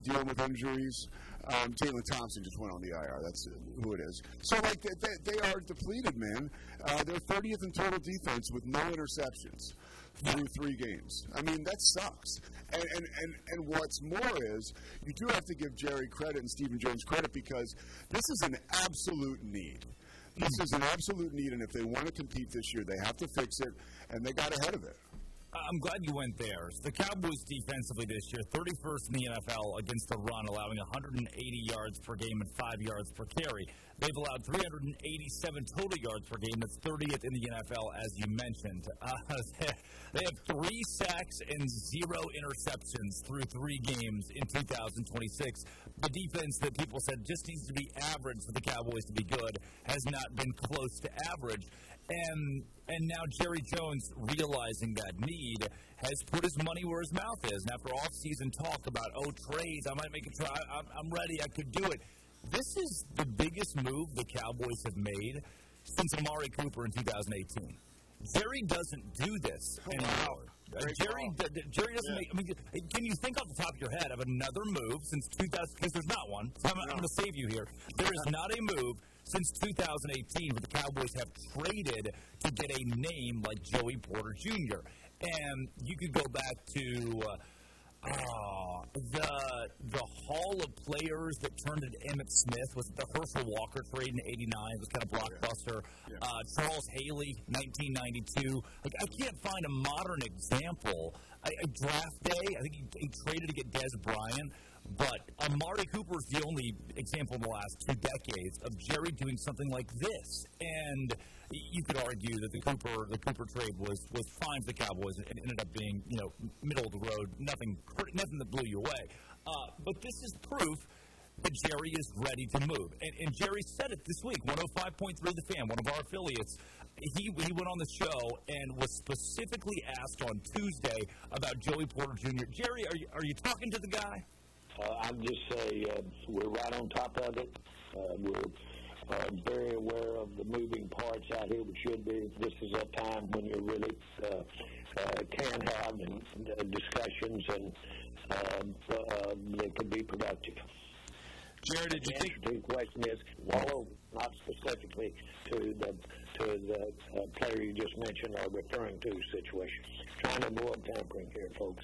dealing with injuries. Jalen Thompson just went on the IR. That's who it is. So, like, they are depleted, man. They're 30th in total defense with no interceptions through 3 games. I mean, that sucks. And what's more is you do have to give Jerry credit and Stephen Jones credit because this is an absolute need. This is an absolute need, and if they want to compete this year, they have to fix it, and they got ahead of it. I'm glad you went there. The Cowboys defensively this year, 31st in the NFL against the run, allowing 180 yards per game and 5 yards per carry. They've allowed 387 total yards per game. That's 30th in the NFL, as you mentioned. They have 3 sacks and 0 interceptions through 3 games in 2026. The defense that people said just needs to be average for the Cowboys to be good has not been close to average. And now Jerry Jones, realizing that need, has put his money where his mouth is. And after off-season talk about, trades, I might make a try, I'm ready, I could do it. This is the biggest move the Cowboys have made since Amari Cooper in 2018. Jerry doesn't do this anymore. Jerry doesn't make. I mean, can you think off the top of your head of another move since 2000? Because there's not one. So I'm going to save you here. There is not a move since 2018 where the Cowboys have traded to get a name like Joey Porter Jr. And you could go back to the Hall of Players that turned into Emmitt Smith. Was it the Herschel Walker trade in '89? It was kind of blockbuster. Yeah. Charles Haley, 1992. Like, I can't find a modern example. A draft day, I think he traded to get Dez Bryant. But Amari Cooper is the only example in the last 2 decades of Jerry doing something like this. And you could argue that the Cooper trade was fine for the Cowboys. It ended up being, middle of the road, nothing that blew you away. But this is proof that Jerry is ready to move. And Jerry said it this week, 105.3 The Fan, one of our affiliates. He went on the show and was specifically asked on Tuesday about Joey Porter Jr. Jerry, are you talking to the guy? I'd just say we're right on top of it. We're very aware of the moving parts out here. We should be. This is a time when you really can have discussions and they can be productive. Jared, did you think the question is, Wallow, not specifically to the player you just mentioned or referring to situation. Trying to avoid tampering here, folks.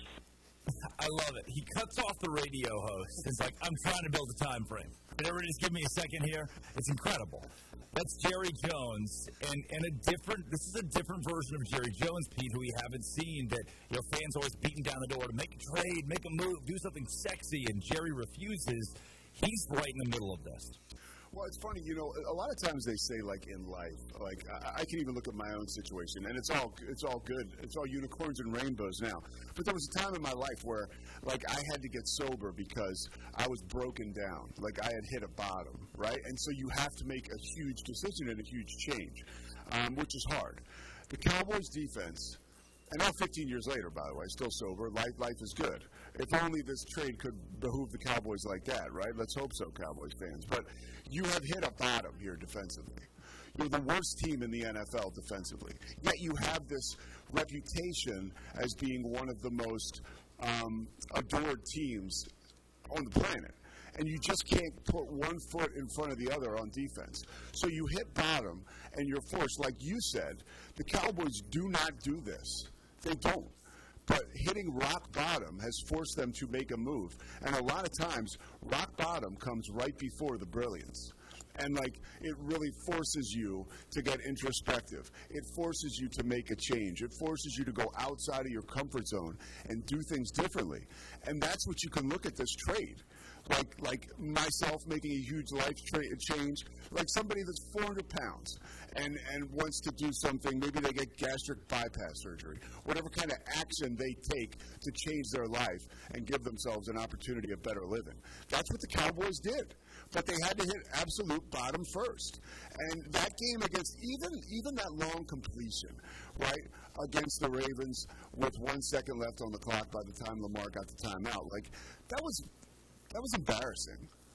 I love it. He cuts off the radio host. It's like, I'm trying to build a time frame. Can everybody just give me a second here? It's incredible. That's Jerry Jones, and this is a different version of Jerry Jones, Pete, who we haven't seen, that fans always beating down the door to make a trade, make a move, do something sexy, and Jerry refuses. He's right in the middle of this. Well, it's funny, a lot of times they say, like, in life, like, I can even look at my own situation, and it's all good. It's all unicorns and rainbows now. But there was a time in my life where, like, I had to get sober because I was broken down. Like, I had hit a bottom, right? And so you have to make a huge decision and a huge change, which is hard. The Cowboys' defense, and now 15 years later, by the way, still sober, life is good. If only this trade could behoove the Cowboys like that, right? Let's hope so, Cowboys fans. But you have hit a bottom here defensively. You're the worst team in the NFL defensively. Yet you have this reputation as being one of the most adored teams on the planet. And you just can't put one foot in front of the other on defense. So you hit bottom, and you're forced, like you said, the Cowboys do not do this. They don't. But hitting rock bottom has forced them to make a move. And a lot of times, rock bottom comes right before the brilliance. And, like, it really forces you to get introspective. It forces you to make a change. It forces you to go outside of your comfort zone and do things differently. And that's what you can look at this trade. Like myself making a huge life change, like somebody that's 400 pounds and wants to do something, maybe they get gastric bypass surgery, whatever kind of action they take to change their life and give themselves an opportunity of better living. That's what the Cowboys did. But they had to hit absolute bottom first. And that game against even that long completion, right, against the Ravens with 1 second left on the clock by the time Lamar got the timeout, like that was embarrassing.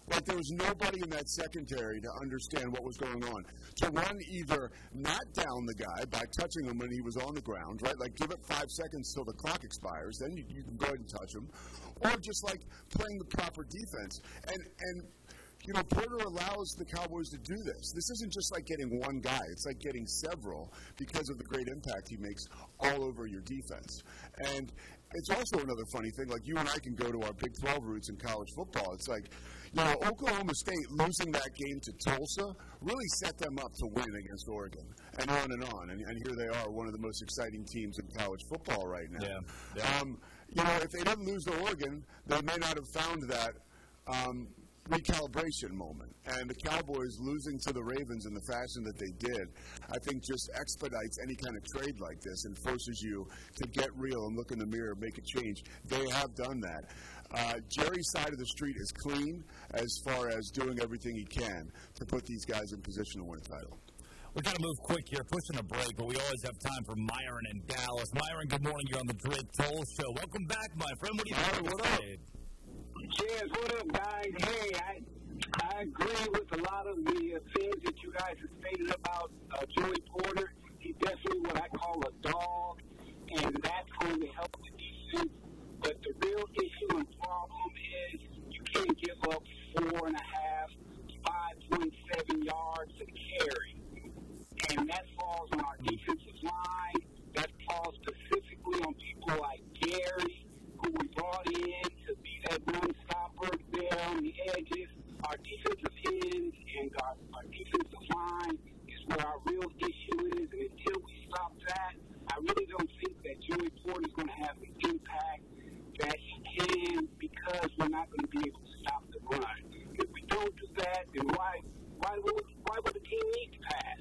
Like, there was nobody in that secondary to understand what was going on. To run either not down the guy by touching him when he was on the ground, right? Like, give it 5 seconds till the clock expires, then you can go ahead and touch him. Or just, like, playing the proper defense. And you know, Porter allows the Cowboys to do this. This isn't just like getting one guy. It's like getting several because of the great impact he makes all over your defense. And it's also another funny thing. Like, you and I can go to our Big 12 roots in college football. It's like, you know, Oklahoma State losing that game to Tulsa really set them up to win against Oregon, and on and on. And here they are, one of the most exciting teams in college football right now. Yeah. You know, if they didn't lose to Oregon, they may not have found that recalibration moment. And the Cowboys losing to the Ravens in the fashion that they did, I think just expedites any kind of trade like this and forces you to get real and look in the mirror, make a change. They have done that. Jerry's side of the street is clean as far as doing everything he can to put these guys in position to win a title. We're going to move quick here, pushing a break, but we always have time for Myron in Dallas. Myron, good morning. You're on the Drake Toll Show. Welcome back, my friend. What do you think? What up? Cheers, what up, guys? Hey, I agree with a lot of the things that you guys have stated about Joey Porter. He's definitely what I call a dog, and that's going to help the defense. But the real issue and problem is you can't give up 4.5, 5.7 yards a carry. And that falls on our defensive line. That falls specifically on people like Gary, who we brought in to be that run stopper there on the edges. Our defensive ends and our defensive line is where our real issue is. And until we stop that, I really don't think that Joey Porter is going to have the impact that he can, because we're not going to be able to stop the run. If we don't do that, then why would the team need to pass?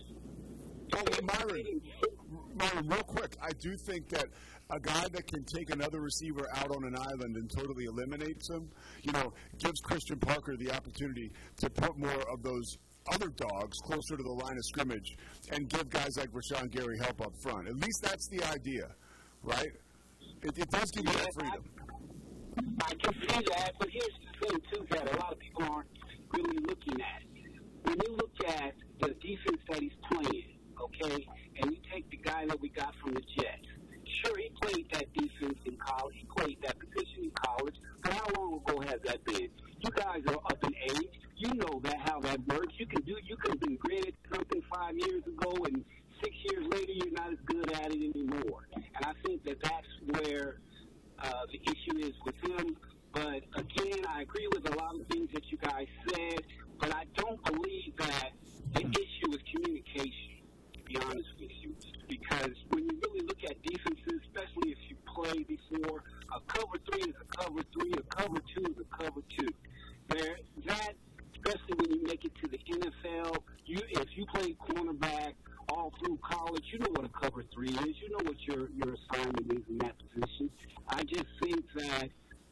Myron, real quick, I do think that a guy that can take another receiver out on an island and totally eliminates him, you know, gives Christian Parker the opportunity to put more of those other dogs closer to the line of scrimmage and give guys like Rashawn Gary help up front. At least that's the idea, right? It does give you that freedom. I can see that, but here's the thing, too, that a lot of people aren't really looking at. When you look at the defense that he's playing, okay, and you take the guy that we got from the Jets, sure, he played that defense in college. He played that position in college. But how long ago has that been? You guys are up in age. You know that how that works. You could have been great at something 5 years ago, and 6 years later, you're not as good at it anymore. And I think that that's where the issue is with him. But, again, I agree with a lot of things that you guys said, but I don't believe that the issue is communication, to be honest with you. Because when you really look at defenses, especially if you play before, a cover 3 is a cover 3, a cover 2 is a cover 2. That, especially when you make it to the NFL, if you play cornerback all through college, you know what a cover 3 is. You know what your assignment is in that position. I just think that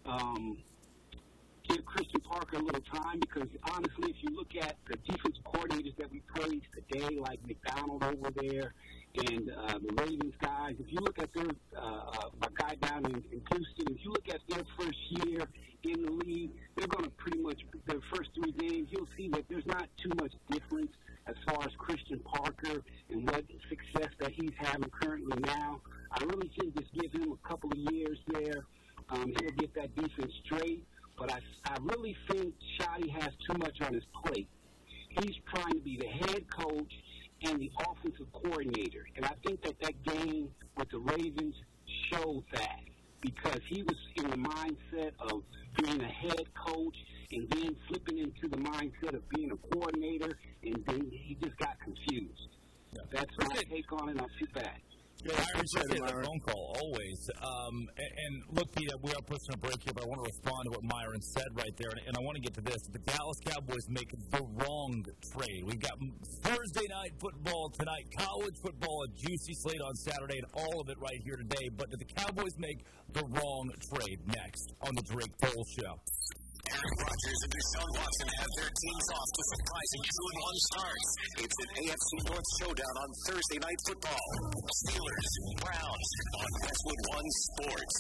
give Christian Parker a little time, because honestly, if you look at the defense coordinators that we praised today, like McDonald over there, and the Ravens guys, if you look at their a guy down in Houston, if you look at their first year in the league, they're going to pretty much, their first 3 games, you'll see that there's not too much difference as far as Christian Parker and what success that he's having currently now. I really think just give him a couple of years there. He'll get that defense straight. But I really think Shotty has too much on his plate. He's trying to be the head coach and the offensive coordinator. And I think that game with the Ravens showed that, because he was in the mindset of being a head coach and then flipping into the mindset of being a coordinator, and then he just got confused. Yeah. That's my take on it. I sit back. Yeah, I appreciate the phone call, always. And look, Pete, we are pushing a break here, but I want to respond to what Myron said right there, and I want to get to this. The Dallas Cowboys make the wrong trade. We've got Thursday night football tonight, college football, a juicy slate on Saturday, and all of it right here today. But did the Cowboys make the wrong trade? Next on the Drake Toll Show. Aaron Rodgers and Deshaun Watson have their teams off to surprising 2-1 starts. It's an AFC North showdown on Thursday Night Football. Steelers, Browns on Westwood One Sports.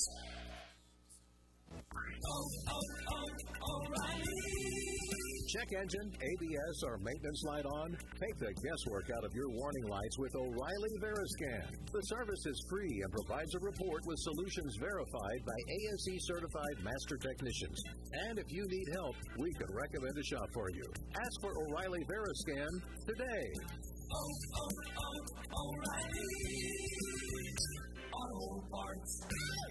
Check engine, ABS, or maintenance light on? Take the guesswork out of your warning lights with O'Reilly Veriscan. The service is free and provides a report with solutions verified by ASE-certified master technicians. And if you need help, we can recommend a shop for you. Ask for O'Reilly Veriscan today. O'Reilly Auto Parts.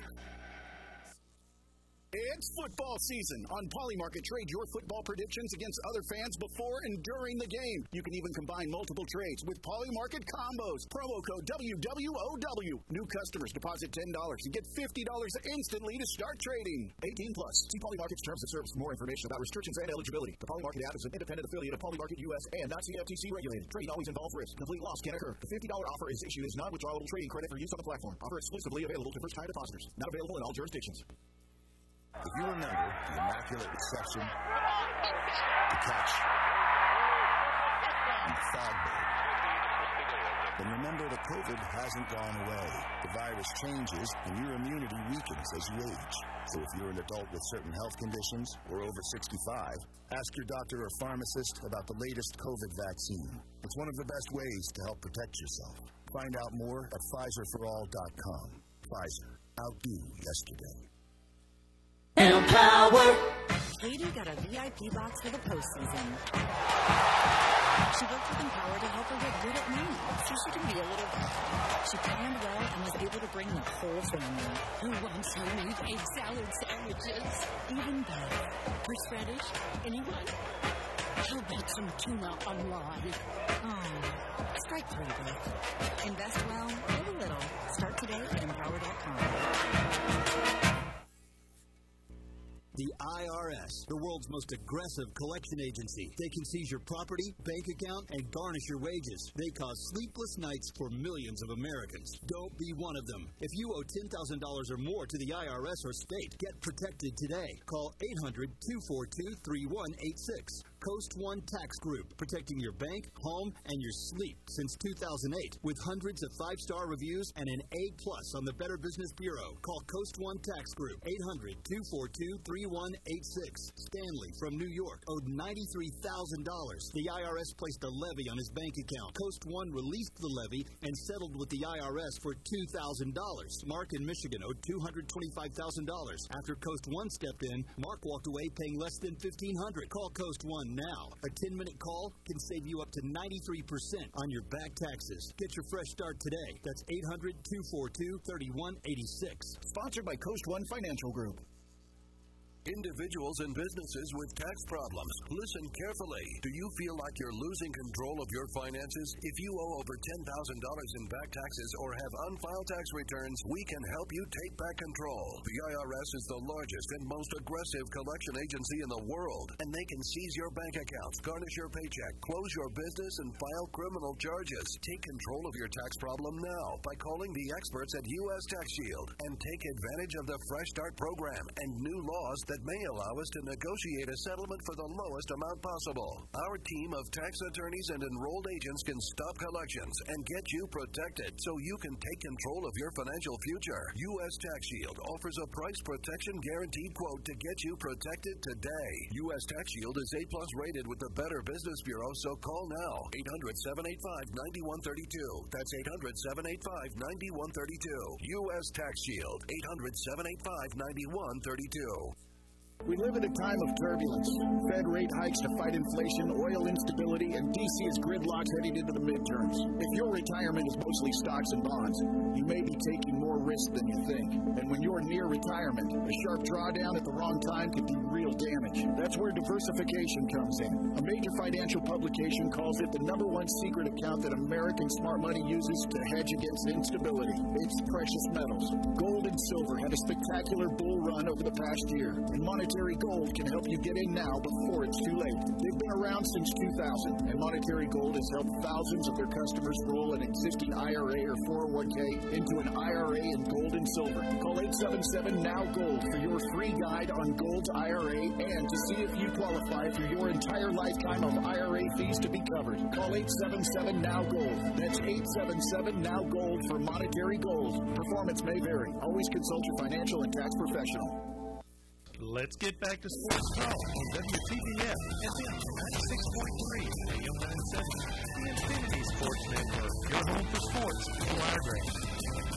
It's football season. On Polymarket, trade your football predictions against other fans before and during the game. You can even combine multiple trades with Polymarket combos. Promo code WWOW. New customers deposit $10 and get $50 instantly to start trading. 18 plus. See Polymarket's terms of service for more information about restrictions and eligibility. The Polymarket app is an independent affiliate of Polymarket US and not CFTC regulated. Trading always involves risk. Complete loss can occur. The $50 offer is issued as non-withdrawable trading credit for use on the platform. Offer exclusively available to first-time depositors. Not available in all jurisdictions. If you remember the immaculate reception, the catch, and the fog bowl, then remember that COVID hasn't gone away. The virus changes and your immunity weakens as you age. So if you're an adult with certain health conditions or over 65, ask your doctor or pharmacist about the latest COVID vaccine. It's one of the best ways to help protect yourself. Find out more at PfizerForAll.com. Pfizer. Outdo yesterday. Empower! Katie got a VIP box for the postseason. She worked with Empower to help her get good at math, so she can be a little... She planned well and was able to bring the whole family. Who wants homemade egg salad sandwiches? Even better. Horseradish? Anyone? How about some tuna on rye? Oh, strike three, Beth. Invest well, live a little. Start today at Empower.com. The IRS, the world's most aggressive collection agency. They can seize your property, bank account, and garnish your wages. They cause sleepless nights for millions of Americans. Don't be one of them. If you owe $10,000 or more to the IRS or state, get protected today. Call 800-242-3186. Coast One Tax Group, protecting your bank, home, and your sleep since 2008. With hundreds of 5-star reviews and an A+ on the Better Business Bureau. Call Coast One Tax Group, 800-242-3186. Stanley from New York owed $93,000. The IRS placed a levy on his bank account. Coast One released the levy and settled with the IRS for $2,000. Mark in Michigan owed $225,000. After Coast One stepped in, Mark walked away paying less than $1,500. Call Coast One now. A 10-minute call can save you up to 93% on your back taxes. Get your fresh start today. That's 800-242-3186. Sponsored by Coast One Financial Group. Individuals and businesses with tax problems, listen carefully. Do you feel like you're losing control of your finances? If you owe over $10,000 in back taxes or have unfiled tax returns, we can help you take back control. The IRS is the largest and most aggressive collection agency in the world, and they can seize your bank accounts, garnish your paycheck, close your business, and file criminal charges. Take control of your tax problem now by calling the experts at U.S. Tax Shield and take advantage of the Fresh Start program and new laws that may allow us to negotiate a settlement for the lowest amount possible. Our team of tax attorneys and enrolled agents can stop collections and get you protected so you can take control of your financial future. U.S. Tax Shield offers a price protection guaranteed quote to get you protected today. U.S. Tax Shield is A+ rated with the Better Business Bureau, so call now. 800-785-9132. That's 800-785-9132. U.S. Tax Shield. 800-785-9132. We live in a time of turbulence. Fed rate hikes to fight inflation, oil instability, and DC's gridlock heading into the midterms. If your retirement is mostly stocks and bonds, you may be taking more risk than you think. And when you're near retirement, a sharp drawdown at the wrong time could do real damage. That's where diversification comes in. A major financial publication calls it the #1 secret account that American smart money uses to hedge against instability. It's precious metals. Gold and silver had a spectacular bull run over the past year, and Monetary Gold can help you get in now before it's too late. They've been around since 2000, and Monetary Gold has helped thousands of their customers roll an existing IRA or 401k into an IRA in gold and silver. Call 877-NOW-GOLD for your free guide on Gold's IRA and to see if you qualify for your entire lifetime of IRA fees to be covered. Call 877-NOW-GOLD. That's 877-NOW-GOLD for Monetary Gold. Performance may vary. Always consult your financial and tax professional. Let's get back to Sports Talk on WTBF FM 96.3 AM 970. The Infinity Sports Network, your home for sports, Wiregrass.